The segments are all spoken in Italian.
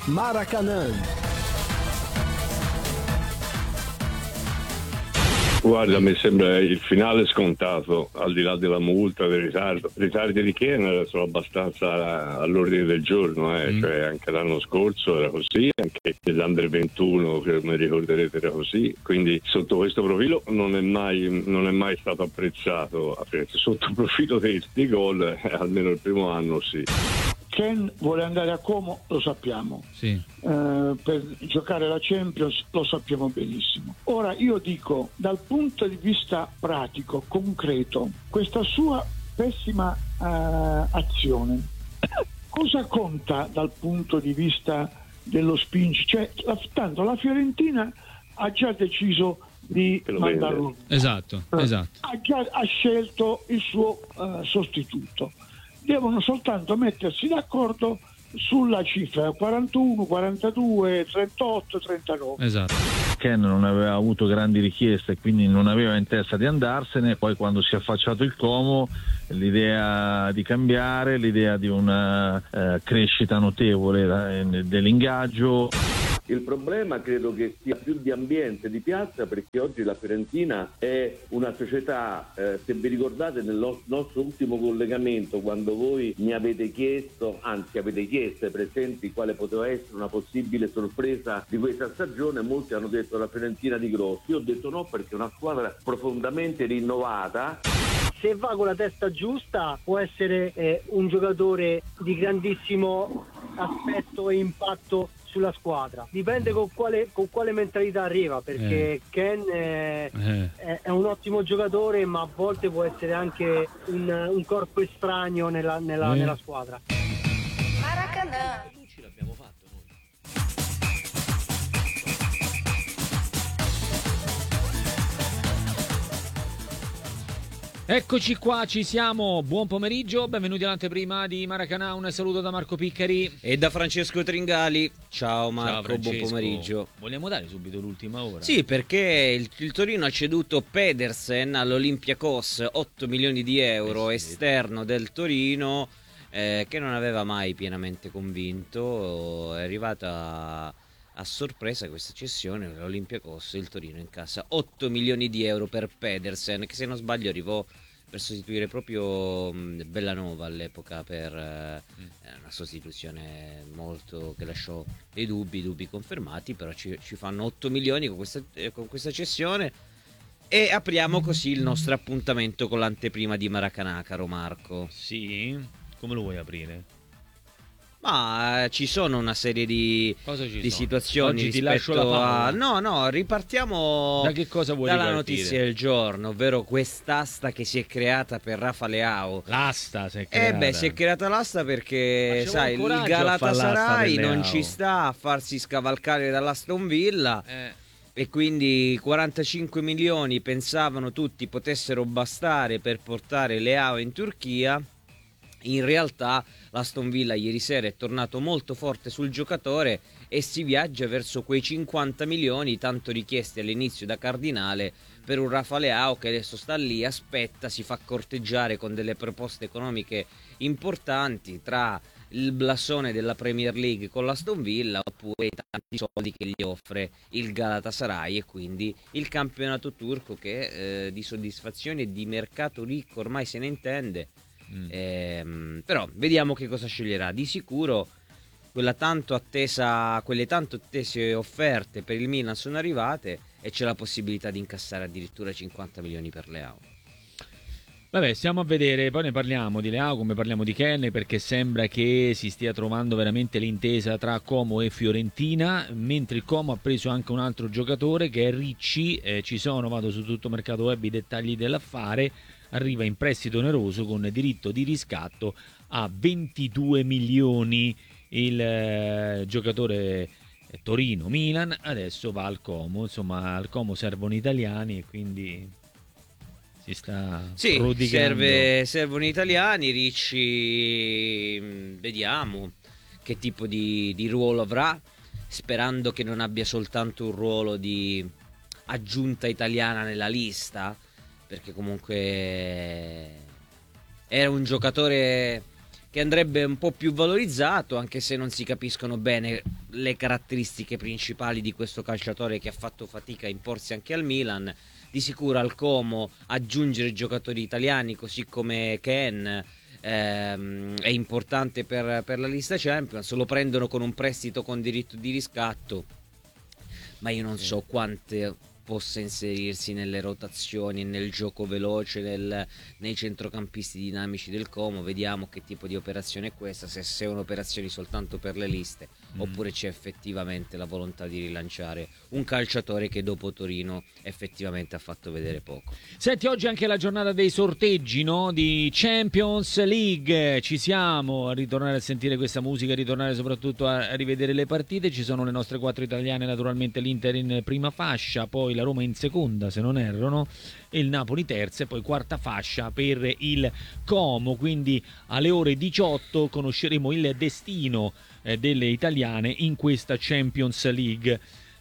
Maracanã. Guarda, mi sembra il finale scontato, al di là della multa, del ritardo. I ritardi di Kane sono abbastanza all'ordine del giorno, cioè anche l'anno scorso era così, anche l'Under 21, che mi ricorderete, era così. Quindi sotto questo profilo non è mai stato apprezzato. Sotto il profilo dei gol, almeno il primo anno sì. Ken vuole andare a Como, lo sappiamo. Sì. Per giocare la Champions lo sappiamo benissimo. Ora io dico, dal punto di vista pratico, concreto, questa sua pessima azione cosa conta dal punto di vista dello spingi? Cioè, tanto la Fiorentina ha già deciso di mandarlo. Esatto. Ha scelto il suo sostituto. Devono soltanto mettersi d'accordo sulla cifra 41, 42, 38, 39. Esatto. Ken non aveva avuto grandi richieste, quindi non aveva in testa di andarsene. Poi quando si è affacciato il Como, l'idea di cambiare, l'idea di una crescita notevole dell'ingaggio. Il problema credo che sia più di ambiente, di piazza, perché oggi la Fiorentina è una società, se vi ricordate nel nostro ultimo collegamento, quando voi mi avete chiesto, anzi avete chiesto ai presenti quale poteva essere una possibile sorpresa di questa stagione, molti hanno detto la Fiorentina di Grossi. Io ho detto no, perché è una squadra profondamente rinnovata. Se va con la testa giusta può essere un giocatore di grandissimo aspetto e impatto sulla squadra. Dipende con quale mentalità arriva, perché Ken è un ottimo giocatore, ma a volte può essere anche un corpo estraneo nella squadra. Maracanã. L'abbiamo fatto noi. Eccoci qua, ci siamo, buon pomeriggio, benvenuti all'anteprima di Maracanã, un saluto da Marco Piccari e da Francesco Tringali. Ciao Marco, ciao Francesco. Buon pomeriggio. Vogliamo dare subito l'ultima ora? Sì, perché il Torino ha ceduto Pedersen all'Olympiakos, 8 milioni di euro, esterno del Torino, che non aveva mai pienamente convinto. È arrivata a sorpresa questa cessione, l'Olympiakos e il Torino in cassa 8 milioni di euro per Pedersen, che se non sbaglio arrivò per sostituire proprio Bellanova all'epoca, per una sostituzione molto che lasciò dei dubbi confermati, però ci fanno 8 milioni con questa cessione, e apriamo così il nostro appuntamento con l'anteprima di Maracanã, caro Marco. Sì, come lo vuoi aprire? Ma ci sono una serie di situazioni. Oggi ti lascio la palla. No, ripartiamo da che cosa vuoi dalla ripartire? notizia del giorno, ovvero quest'asta che si è creata per Rafa Leao. L'asta si è creata. Si è creata l'asta perché, sai, il Galatasaray non ci sta a farsi scavalcare dall'Aston Villa. E quindi 45 milioni pensavano tutti potessero bastare per portare Leao in Turchia. In realtà l'Aston Villa ieri sera è tornato molto forte sul giocatore e si viaggia verso quei 50 milioni tanto richiesti all'inizio da Cardinale per un Rafa Leao, che adesso sta lì, aspetta, si fa corteggiare con delle proposte economiche importanti, tra il blasone della Premier League con l'Aston Villa oppure i tanti soldi che gli offre il Galatasaray, e quindi il campionato turco che di soddisfazione e di mercato ricco ormai se ne intende. Però vediamo che cosa sceglierà. Di sicuro quelle tanto attese offerte per il Milan sono arrivate e c'è la possibilità di incassare addirittura 50 milioni per Leao. Vabbè, stiamo a vedere, poi ne parliamo di Leao come parliamo di Ken, perché sembra che si stia trovando veramente l'intesa tra Como e Fiorentina, mentre il Como ha preso anche un altro giocatore che è Ricci. Vado su tutto mercato web i dettagli dell'affare. Arriva in prestito oneroso con diritto di riscatto a 22 milioni il giocatore Torino-Milan, adesso va al Como. Insomma, al Como servono italiani e quindi si sta prodigando. Servono italiani. Ricci, vediamo che tipo di ruolo avrà, sperando che non abbia soltanto un ruolo di aggiunta italiana nella lista, perché comunque era un giocatore che andrebbe un po' più valorizzato, anche se non si capiscono bene le caratteristiche principali di questo calciatore che ha fatto fatica a imporsi anche al Milan. Di sicuro al Como aggiungere giocatori italiani così come Ken è importante per la lista Champions. Lo prendono con un prestito con diritto di riscatto, ma io non so quante possa inserirsi nelle rotazioni, nel gioco veloce, nei centrocampisti dinamici del Como. Vediamo che tipo di operazione è questa, se è un'operazione soltanto per le liste oppure c'è effettivamente la volontà di rilanciare un calciatore che dopo Torino effettivamente ha fatto vedere poco. Senti, oggi è anche la giornata dei sorteggi, no? Di Champions League, ci siamo a ritornare a sentire questa musica, a ritornare soprattutto a rivedere le partite. Ci sono le nostre 4 italiane, naturalmente l'Inter in prima fascia, poi la Roma in seconda se non erro, no? E il Napoli terza e poi quarta fascia per il Como. Quindi alle ore 18 conosceremo il destino delle italiane in questa Champions League,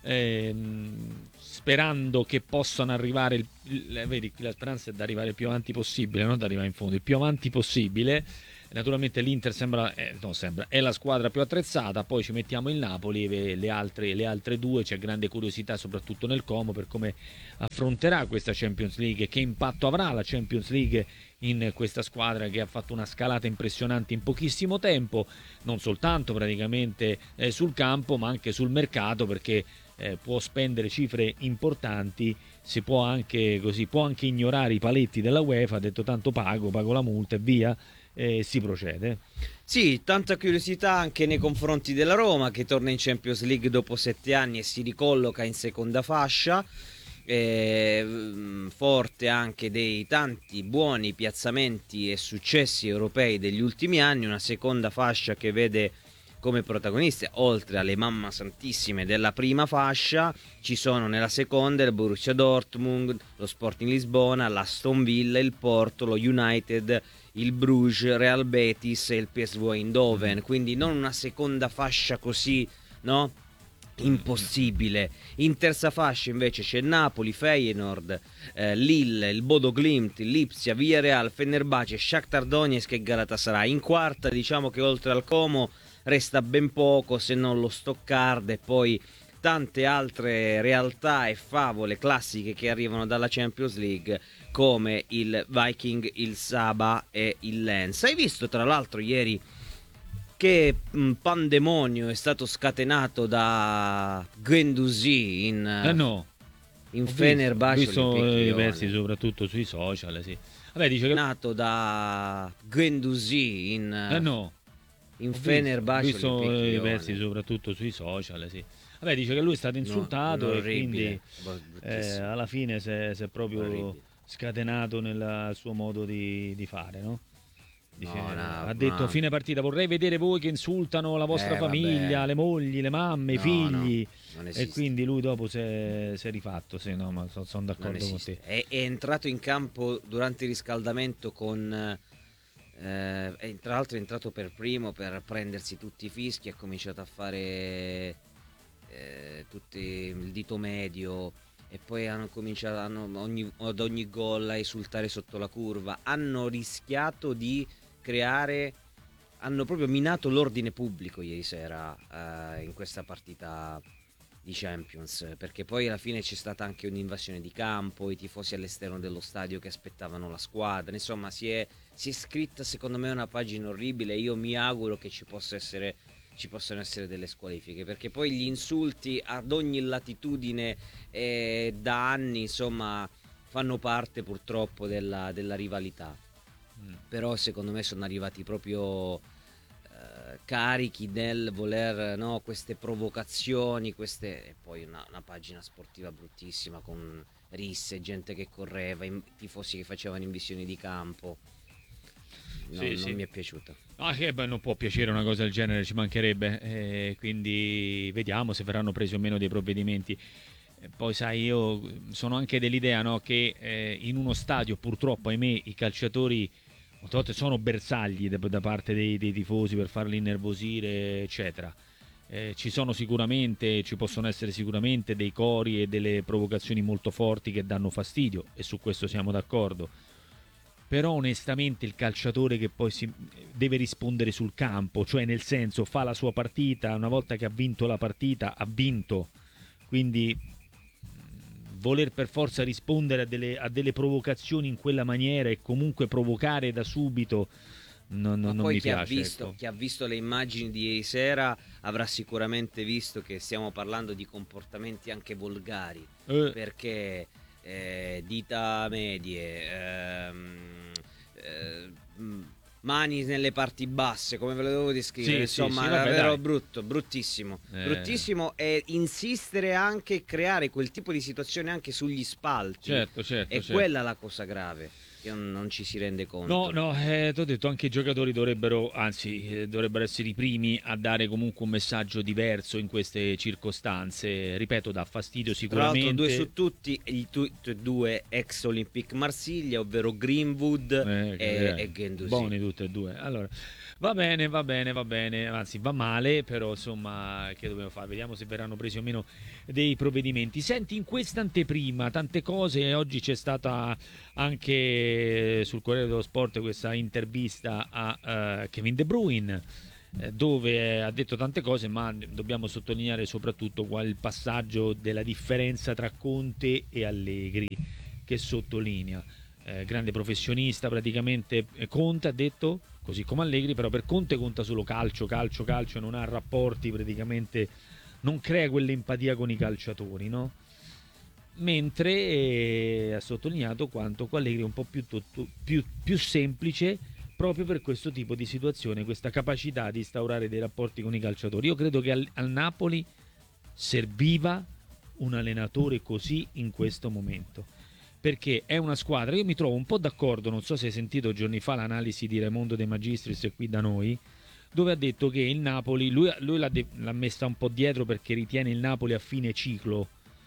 sperando che possano arrivare vedi, la speranza è di arrivare il più avanti possibile, non di arrivare in fondo, il più avanti possibile. Naturalmente l'Inter è la squadra più attrezzata, poi ci mettiamo il Napoli e le altre due. C'è grande curiosità soprattutto nel Como per come affronterà questa Champions League, che impatto avrà la Champions League in questa squadra che ha fatto una scalata impressionante in pochissimo tempo, non soltanto praticamente sul campo ma anche sul mercato, perché può spendere cifre importanti, può anche ignorare i paletti della UEFA, ha detto tanto pago la multa e via. Si procede. Sì, tanta curiosità anche nei confronti della Roma, che torna in Champions League dopo 7 anni e si ricolloca in seconda fascia, forte anche dei tanti buoni piazzamenti e successi europei degli ultimi anni. Una seconda fascia che vede come protagoniste, oltre alle mamma santissime della prima fascia, ci sono nella seconda il Borussia Dortmund, lo Sporting Lisbona, l'Aston Villa, il Porto, lo United, il Bruges, Real Betis e il PSV Eindhoven. Quindi non una seconda fascia così, no? Impossibile. In terza fascia invece c'è Napoli, Feyenoord, Lille, il Bodo Glimt, il Lipsia, Villarreal, Fenerbahce, Shakhtar Donetsk e Galatasaray. In quarta diciamo che oltre al Como resta ben poco, se non lo Stoccarda e poi tante altre realtà e favole classiche che arrivano dalla Champions League, come il Viking, il Saba e il Lens. Hai visto tra l'altro ieri che pandemonio è stato scatenato da Guendouzi in Fenerbahce? Ho visto i pezzi soprattutto sui social, sì. Vabbè, dice che nato da Guendouzi in Fenerbahce. Ho visto i pezzi soprattutto sui social, sì. Vabbè, dice che lui è stato insultato e quindi alla fine si è proprio scatenato nel suo modo di fare, no? Dice, ha detto fine partita: vorrei vedere voi che insultano la vostra famiglia, le mogli, le mamme, i figli. E quindi lui dopo si è rifatto. Sì, no, ma sono d'accordo con te. È entrato in campo durante il riscaldamento con tra l'altro è entrato per primo per prendersi tutti i fischi, ha cominciato a fare tutti il dito medio e poi hanno cominciato ad ogni gol a esultare sotto la curva. Hanno rischiato di hanno proprio minato l'ordine pubblico ieri sera in questa partita di Champions, perché poi alla fine c'è stata anche un'invasione di campo, i tifosi all'esterno dello stadio che aspettavano la squadra. Insomma si è scritta secondo me una pagina orribile. Io mi auguro che ci possano essere delle squalifiche, perché poi gli insulti ad ogni latitudine da anni insomma fanno parte purtroppo della rivalità. Però secondo me sono arrivati proprio carichi nel voler queste provocazioni, e poi una pagina sportiva bruttissima con risse, gente che correva, tifosi che facevano invasioni di campo. Non mi è piaciuta. Non può piacere una cosa del genere, ci mancherebbe, quindi vediamo se verranno presi o meno dei provvedimenti. Poi sai, io sono anche dell'idea, no, che in uno stadio purtroppo, ahimè, i calciatori molte volte sono bersagli da parte dei tifosi per farli innervosire, eccetera. Ci possono essere sicuramente dei cori e delle provocazioni molto forti che danno fastidio, e su questo siamo d'accordo. però onestamente il calciatore che poi si deve rispondere sul campo, cioè nel senso fa la sua partita, una volta che ha vinto la partita ha vinto, quindi voler per forza rispondere a delle provocazioni in quella maniera e comunque provocare da subito non mi piace. Chi ha visto le immagini di ieri sera avrà sicuramente visto che stiamo parlando di comportamenti anche volgari, perché dita medie, mani nelle parti basse, come ve lo devo descrivere, insomma, vabbè, davvero bruttissimo, e insistere anche, creare quel tipo di situazione anche sugli spalti, certo, quella la cosa grave, che non ci si rende conto. Ti ho detto, anche i giocatori dovrebbero essere i primi a dare comunque un messaggio diverso in queste circostanze. Ripeto, dà fastidio sicuramente. Tra l'altro, 2 su tutti, tutti 2 ex Olympique Marsiglia, ovvero Greenwood e Guendouzi. Buoni tutti e 2. Allora, va bene, anzi va male, però insomma, che dobbiamo fare? Vediamo se verranno presi o meno dei provvedimenti. Senti, in questa anteprima tante cose, oggi c'è stata anche sul Corriere dello Sport questa intervista a Kevin De Bruyne, dove ha detto tante cose, ma dobbiamo sottolineare soprattutto il passaggio della differenza tra Conte e Allegri, che sottolinea. Grande professionista, praticamente Conte ha detto, così come Allegri, però per Conte conta solo calcio, non ha rapporti, praticamente non crea quell'empatia con i calciatori, no? Mentre ha sottolineato quanto con Allegri è un po' più semplice, proprio per questo tipo di situazione, questa capacità di instaurare dei rapporti con i calciatori. Io credo che al Napoli serviva un allenatore così in questo momento, perché è una squadra, io mi trovo un po' d'accordo, non so se hai sentito giorni fa l'analisi di Raimondo De Magistris qui da noi, dove ha detto che il Napoli, lui l'ha messa un po' dietro perché ritiene il Napoli a fine ciclo,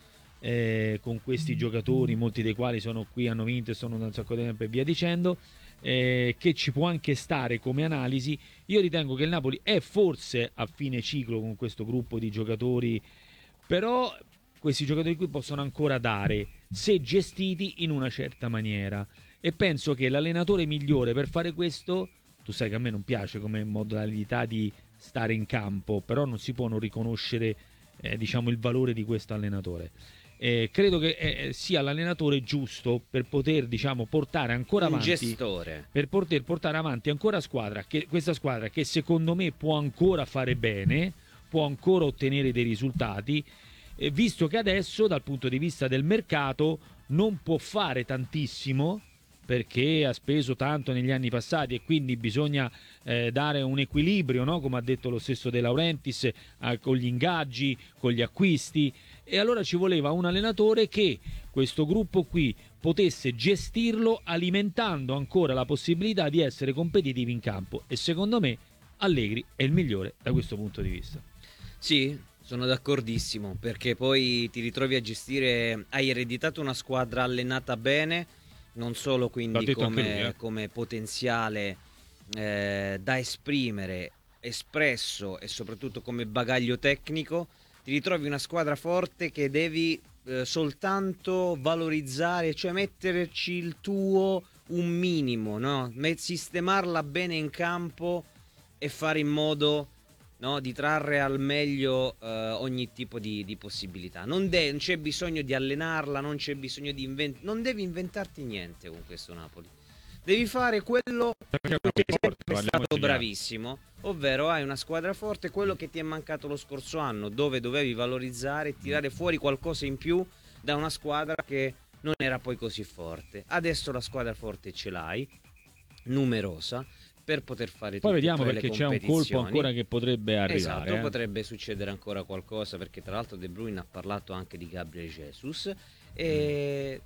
con questi giocatori, molti dei quali sono qui, hanno vinto e sono da un sacco di tempo e via dicendo, che ci può anche stare come analisi. Io ritengo che il Napoli è forse a fine ciclo con questo gruppo di giocatori, però questi giocatori qui possono ancora dare, se gestiti in una certa maniera, e penso che l'allenatore migliore per fare questo, tu sai che a me non piace come modalità di stare in campo, però non si può non riconoscere il valore di questo allenatore. Credo che sia l'allenatore giusto per poter portare ancora avanti, un gestore, per poter portare avanti ancora questa squadra che secondo me può ancora fare bene, può ancora ottenere dei risultati, visto che adesso dal punto di vista del mercato non può fare tantissimo perché ha speso tanto negli anni passati e quindi bisogna dare un equilibrio, no? Come ha detto lo stesso De Laurentiis, con gli ingaggi, con gli acquisti, e allora ci voleva un allenatore che questo gruppo qui potesse gestirlo alimentando ancora la possibilità di essere competitivi in campo, e secondo me Allegri è il migliore da questo punto di vista. Sì, sono d'accordissimo, perché poi ti ritrovi a gestire, hai ereditato una squadra allenata bene, non solo quindi come potenziale da esprimere, espresso, e soprattutto come bagaglio tecnico. Ti ritrovi una squadra forte che devi soltanto valorizzare, cioè metterci il tuo un minimo, no? Sistemarla bene in campo e fare in modo, no, di trarre al meglio ogni tipo di possibilità. Non c'è bisogno di allenarla, non c'è bisogno di non devi inventarti niente con questo Napoli. Devi fare quello che è stato bravissimo, ovvero hai una squadra forte, quello che ti è mancato lo scorso anno, dove dovevi valorizzare e tirare fuori qualcosa in più da una squadra che non era poi così forte. Adesso la squadra forte ce l'hai, numerosa, per poter fare poi vediamo, perché c'è un colpo ancora che potrebbe arrivare. Esatto, potrebbe succedere ancora qualcosa, perché tra l'altro De Bruyne ha parlato anche di Gabriel Jesus e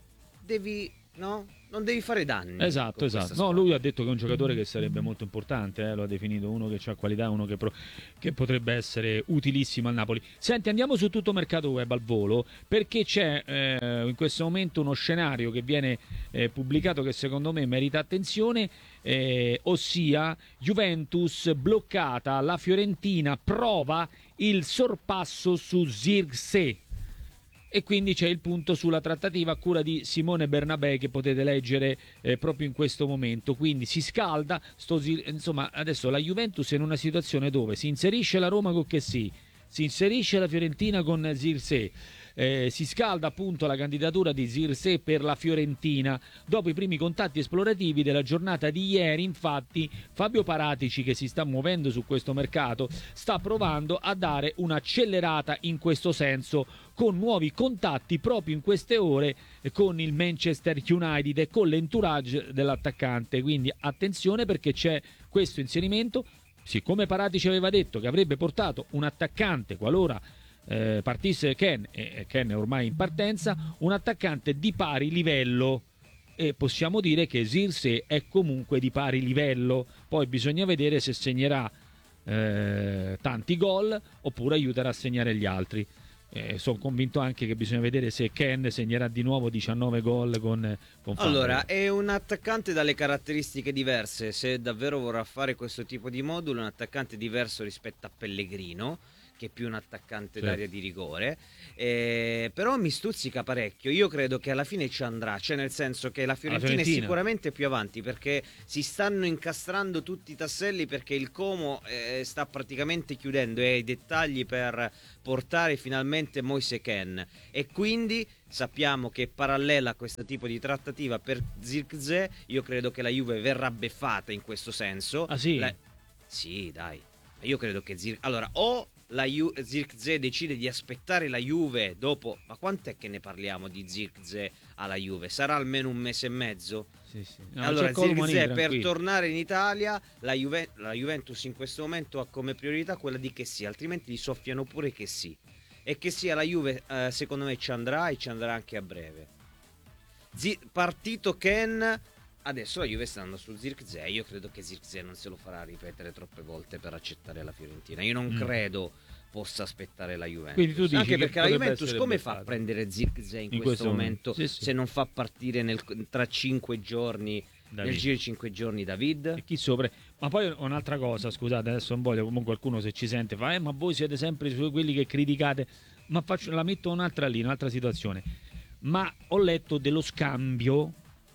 non devi fare danni. Esatto. No, lui ha detto che è un giocatore che sarebbe molto importante, lo ha definito uno che ha qualità, uno che potrebbe essere utilissimo al Napoli. Senti, andiamo su Tutto Mercato Web al volo, perché c'è in questo momento uno scenario che viene pubblicato che secondo me merita attenzione, ossia Juventus bloccata, la Fiorentina prova il sorpasso su Zirkzee. e quindi c'è il punto sulla trattativa a cura di Simone Bernabé che potete leggere proprio in questo momento. Quindi si scalda, insomma adesso la Juventus è in una situazione dove si inserisce la Roma con Chessy, si inserisce la Fiorentina con Zirkzee, si scalda appunto la candidatura di Zirkzee per la Fiorentina. Dopo i primi contatti esplorativi della giornata di ieri, infatti, Fabio Paratici, che si sta muovendo su questo mercato, sta provando a dare un'accelerata in questo senso, con nuovi contatti proprio in queste ore con il Manchester United e con l'entourage dell'attaccante. Quindi attenzione, perché c'è questo inserimento. Siccome Paratici aveva detto che avrebbe portato un attaccante qualora partisse Ken, e Ken è ormai in partenza, un attaccante di pari livello, e possiamo dire che Zirkzee è comunque di pari livello. Poi bisogna vedere se segnerà tanti gol oppure aiuterà a segnare gli altri. Sono convinto anche che bisogna vedere se Ken segnerà di nuovo 19 gol con Allora, è un attaccante dalle caratteristiche diverse. Se davvero vorrà fare questo tipo di modulo, è un attaccante diverso rispetto a Pellegrino, che è più un attaccante d'area di rigore, però mi stuzzica parecchio. Io credo che alla fine ci andrà, cioè nel senso che la Fiorentina è sicuramente più avanti, perché si stanno incastrando tutti i tasselli, perché il Como sta praticamente chiudendo e ha i dettagli per portare finalmente Moise Kean, e quindi sappiamo che parallela a questo tipo di trattativa per Zirkzee, io credo che la Juve verrà beffata in questo senso. Ah sì? Sì, dai. Io credo che allora, o la Zirkzee decide di aspettare la Juve dopo, ma quant'è che ne parliamo di Zirkzee alla Juve? Sarà almeno un mese e mezzo? Sì. No, allora Zirkzee per tornare in Italia, la Juventus in questo momento ha come priorità quella di Chessy, altrimenti gli soffiano pure Chessy, e Chessy alla Juve secondo me ci andrà, e ci andrà anche a breve. Partito Ken, adesso la Juve sta andando su Zirkzee. Io credo che Zirkzee non se lo farà ripetere troppe volte per accettare la Fiorentina. Io non credo possa aspettare la Juventus. Quindi tu dici anche perché la Juventus come beffato. fa a prendere Zirkzee in questo momento se non fa partire tra 5 giorni, nel giro di 5 giorni David? E chi sopra? Ma poi un'altra cosa, scusate, adesso non voglio, comunque qualcuno se ci sente fa ma voi siete sempre quelli che criticate, ma la metto un'altra situazione. Ma ho letto dello scambio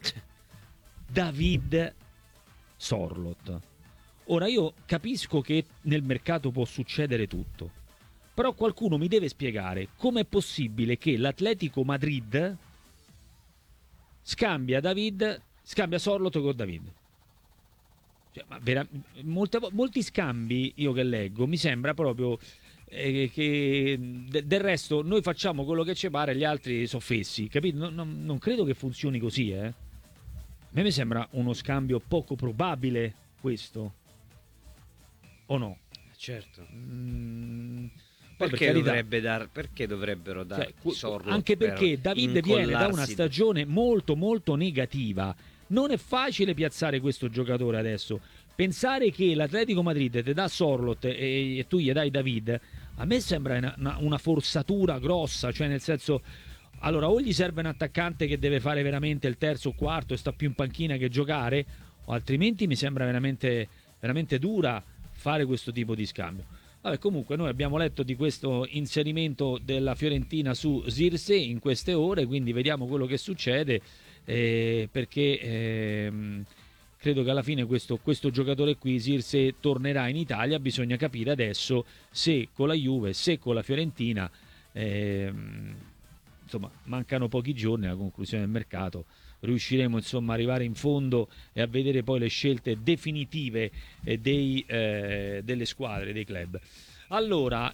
David Sorloth. Ora io capisco che nel mercato può succedere tutto, però qualcuno mi deve spiegare com'è possibile che l'Atletico Madrid scambia Sorloth con David. Cioè, ma molti scambi io che leggo mi sembra proprio che del resto noi facciamo quello che ci pare, gli altri sono fessi, capito? Non credo che funzioni così, A me mi sembra uno scambio poco probabile questo, o no? Certo. Perché dovrebbero dare Sorloth? Anche perché David viene da una stagione molto molto negativa. Non è facile piazzare questo giocatore adesso. Pensare che l'Atletico Madrid ti dà Sorloth e tu gli dai David, a me sembra una forzatura grossa, cioè nel senso, allora o gli serve un attaccante che deve fare veramente il terzo o quarto e sta più in panchina che giocare, o altrimenti mi sembra veramente, veramente dura fare questo tipo di scambio. Vabbè, comunque noi abbiamo letto di questo inserimento della Fiorentina su Zirkzee in queste ore, quindi vediamo quello che succede, perché credo che alla fine questo giocatore qui, Zirkzee, tornerà in Italia. Bisogna capire adesso se con la Juve, se con la Fiorentina, insomma mancano pochi giorni alla conclusione del mercato, riusciremo insomma ad arrivare in fondo e a vedere poi le scelte definitive delle squadre, dei club. Allora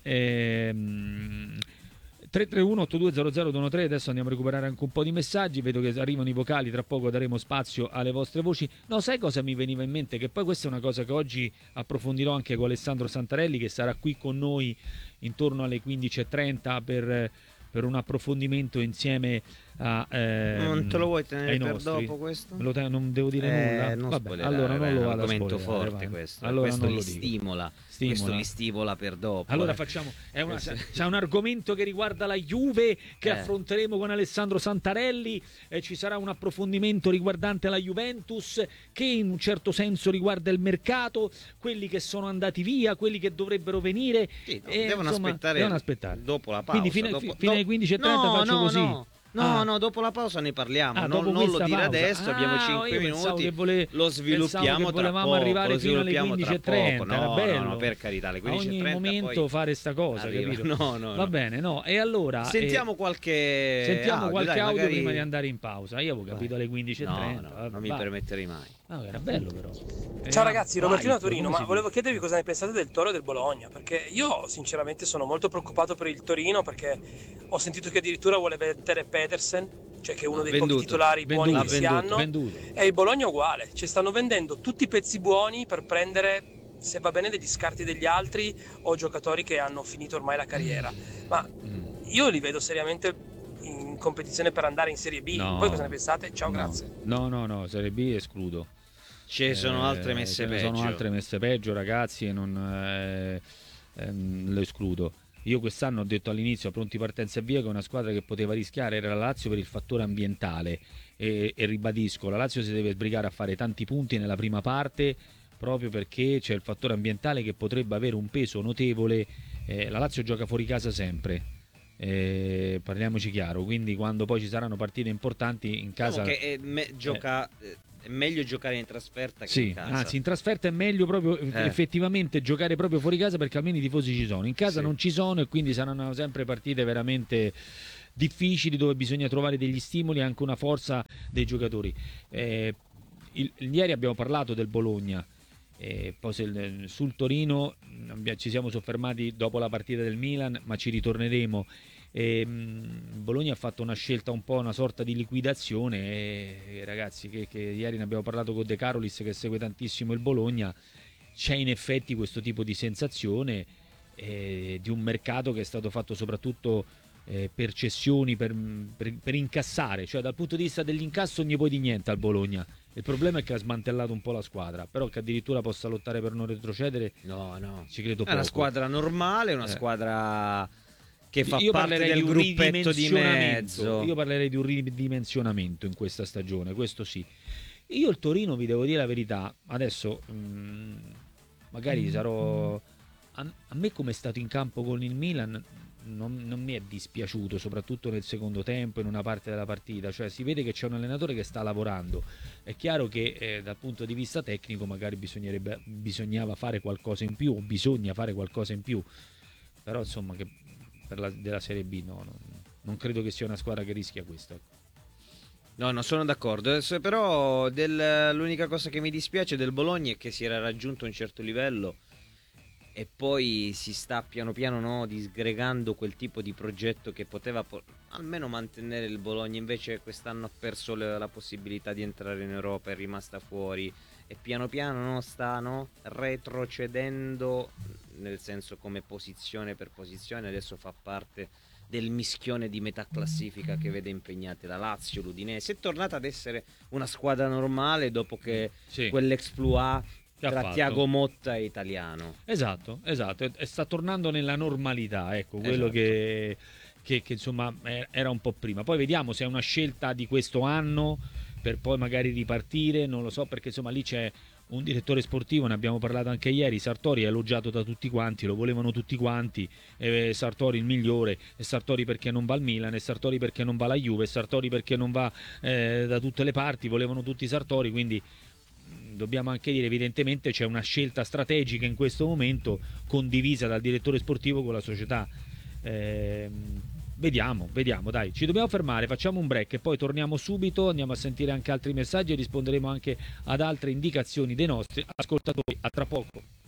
331-8200-213, adesso andiamo a recuperare anche un po' di messaggi, vedo che arrivano i vocali, tra poco daremo spazio alle vostre voci. No, sai cosa mi veniva in mente? Che poi questa è una cosa che oggi approfondirò anche con Alessandro Santarelli, che sarà qui con noi intorno alle 15:30 per un approfondimento insieme non te lo vuoi tenere per dopo questo? Non devo dire nulla? Non Vabbè, allora non lo vado a argomento spoilerare, forte vai. questo. Allora Questo non li lo dico. stimola. Questo li stimola per dopo. Allora facciamo, c'è un argomento che riguarda la Juve che affronteremo con Alessandro Santarelli, ci sarà un approfondimento riguardante la Juventus che in un certo senso riguarda il mercato, quelli che sono andati via, quelli che dovrebbero venire, devono aspettare dopo la pausa. Quindi fino alle 15:30 faccio così. No, dopo la pausa ne parliamo. Non lo dire adesso, abbiamo 5 minuti. Lo sviluppiamo tra poco. Arrivare fino alle 15:30. No, per carità, alle 15:30. A ogni momento fare sta cosa, capito? No. Va bene, no. E allora sentiamo qualche audio prima di andare in pausa. Io avevo capito alle 15:30. Non mi permetterei mai. Era bello però. Ciao ragazzi, Robertino da Torino, ma volevo chiedervi cosa ne pensate del Toro e del Bologna, perché io sinceramente sono molto preoccupato per il Torino, perché ho sentito che addirittura vuole mettere Pedersen, cioè che è uno dei pochi titolari buoni che si hanno, e il Bologna uguale, ci stanno vendendo tutti i pezzi buoni per prendere, se va bene, degli scarti degli altri o giocatori che hanno finito ormai la carriera, ma io li vedo seriamente in competizione per andare in Serie B. Voi cosa ne pensate? Ciao, grazie. No, Serie B escludo. Ci sono altre messe peggio. Sono altre messe peggio, ragazzi, e non lo escludo. Io quest'anno ho detto all'inizio a Pronti Partenza e Via che una squadra che poteva rischiare era la Lazio per il fattore ambientale e ribadisco, la Lazio si deve sbrigare a fare tanti punti nella prima parte proprio perché c'è il fattore ambientale che potrebbe avere un peso notevole. La Lazio gioca fuori casa sempre. Parliamoci chiaro, quindi quando poi ci saranno partite importanti in casa è meglio giocare in trasferta che in casa. Anzi, in trasferta è meglio proprio effettivamente giocare proprio fuori casa, perché almeno i tifosi ci sono, in casa non ci sono, e quindi saranno sempre partite veramente difficili dove bisogna trovare degli stimoli e anche una forza dei giocatori. Ieri abbiamo parlato del Bologna. Poi sul Torino ci siamo soffermati dopo la partita del Milan, ma ci ritorneremo. Bologna ha fatto una scelta un po' una sorta di liquidazione, ragazzi, che ieri ne abbiamo parlato con De Carolis che segue tantissimo il Bologna. C'è in effetti questo tipo di sensazione di un mercato che è stato fatto soprattutto per cessioni, per incassare, cioè dal punto di vista dell'incasso non gli puoi di niente al Bologna. Il problema è che ha smantellato un po' la squadra, però che addirittura possa lottare per non retrocedere, no, ci credo poco. È una squadra normale, una squadra che fa parte del gruppetto di mezzo. Io parlerei di un ridimensionamento in questa stagione, questo sì. Io il Torino, vi devo dire la verità, adesso magari sarò... A me, come è stato in campo con il Milan, non mi è dispiaciuto, soprattutto nel secondo tempo, in una parte della partita. Cioè si vede che c'è un allenatore che sta lavorando. È chiaro che dal punto di vista tecnico magari bisognava fare qualcosa in più, o bisogna fare qualcosa in più, però insomma che della Serie B non credo che sia una squadra che rischia questo. No, sono d'accordo. Però l'unica cosa che mi dispiace del Bologna è che si era raggiunto un certo livello e poi si sta piano piano disgregando quel tipo di progetto che poteva almeno mantenere il Bologna. Invece quest'anno ha perso la possibilità di entrare in Europa, è rimasta fuori e piano piano sta retrocedendo, nel senso come posizione per posizione. Adesso fa parte del mischione di metà classifica che vede impegnate la Lazio, l'Udinese. È tornata ad essere una squadra normale dopo che quell'exploit tra Thiago Motta e Italiano. Esatto, e sta tornando nella normalità, ecco, quello che insomma era un po' prima. Poi vediamo se è una scelta di questo anno per poi magari ripartire, non lo so, perché insomma lì c'è un direttore sportivo, ne abbiamo parlato anche ieri, Sartori è elogiato da tutti quanti, lo volevano tutti quanti, Sartori il migliore, e Sartori perché non va al Milan, e Sartori perché non va alla Juve, e Sartori perché non va da tutte le parti, volevano tutti Sartori, quindi dobbiamo anche dire evidentemente c'è una scelta strategica in questo momento condivisa dal direttore sportivo con la società. Vediamo, dai, ci dobbiamo fermare, facciamo un break e poi torniamo subito, andiamo a sentire anche altri messaggi e risponderemo anche ad altre indicazioni dei nostri ascoltatori. A tra poco.